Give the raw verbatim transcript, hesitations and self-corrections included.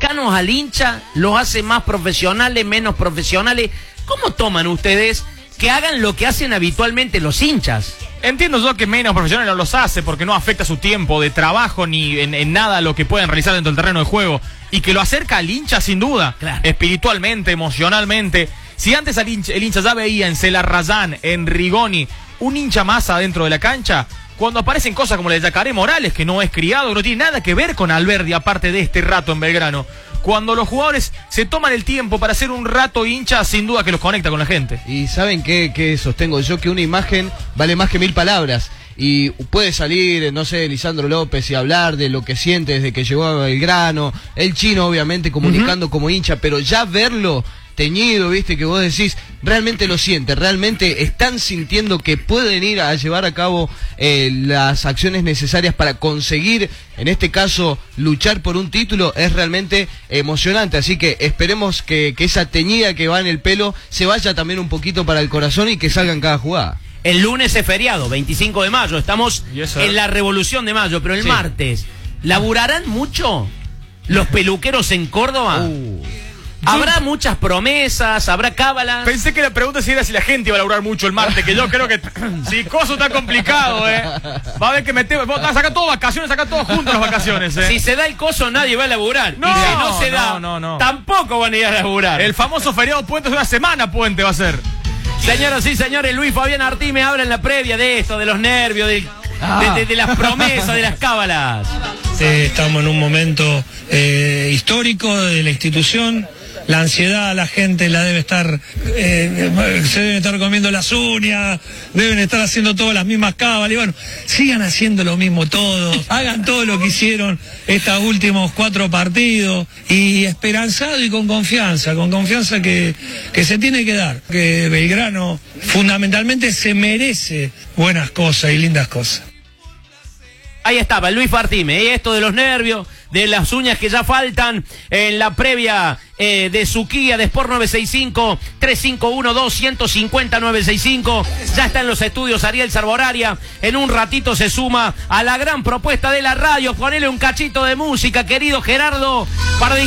cercanos al hincha los hace más profesionales, menos profesionales? ¿Cómo toman ustedes que hagan lo que hacen habitualmente los hinchas? Entiendo yo que menos profesionales no los hace porque no afecta su tiempo de trabajo ni en, en nada lo que pueden realizar dentro del terreno de juego, y que lo acerca al hincha sin duda, claro, espiritualmente, emocionalmente. Si antes el hincha, el hincha ya veía en Celarrayán, en Rigoni, un hincha más adentro de la cancha, cuando aparecen cosas como la de Yacaré Morales, que no es criado, no tiene nada que ver con Alberdi aparte de este rato en Belgrano, cuando los jugadores se toman el tiempo para hacer un rato hincha, sin duda que los conecta con la gente. Y ¿saben qué, qué sostengo yo? Que una imagen vale más que mil palabras. Y puede salir, no sé, Lisandro López y hablar de lo que siente desde que llegó a Belgrano, el Chino obviamente comunicando uh-huh. como hincha, pero ya verlo teñido, viste, que vos decís, realmente lo siente, realmente están sintiendo que pueden ir a llevar a cabo eh, las acciones necesarias para conseguir, en este caso, luchar por un título, es realmente emocionante. Así que esperemos que, que esa teñida que va en el pelo se vaya también un poquito para el corazón y que salgan cada jugada. El lunes es feriado, veinticinco de mayo, estamos en la Revolución de Mayo, pero el sí. martes, ¿laburarán mucho los peluqueros en Córdoba? Uh. ¿Habrá Yo... muchas promesas? ¿Habrá cábalas? Pensé que la pregunta si era si la gente iba a laburar mucho el martes, que yo creo que si coso está complicado, eh. Va a haber que meter, va a sacar todo vacaciones, sacar todo juntos las vacaciones, eh. Si se da el coso, nadie va a laburar. No, y si no se no, da, no, no. tampoco van a ir a laburar. El famoso feriado puente de una semana puente va a ser. Señoras y señores, Luis Fabián Artí me habla en la previa de esto, de los nervios, de, ah. de, de, de las promesas, de las cábalas. Eh, estamos en un momento eh, histórico de la institución. La ansiedad, la gente la debe estar, eh, se deben estar comiendo las uñas, deben estar haciendo todas las mismas cábalas. Y bueno, sigan haciendo lo mismo todos, hagan todo lo que hicieron estos últimos cuatro partidos, y esperanzado y con confianza, con confianza que, que se tiene que dar. Que Belgrano fundamentalmente se merece buenas cosas y lindas cosas. Ahí estaba, Luis Fartime, y esto de los nervios, de las uñas que ya faltan en la previa eh, de Suquía de Sport nueve seis cinco, tres cinco uno dos, uno cinco cero nueve seis cinco. Ya está en los estudios Ariel Sarboraria. En un ratito se suma a la gran propuesta de la radio. Ponele un cachito de música, querido Gerardo, para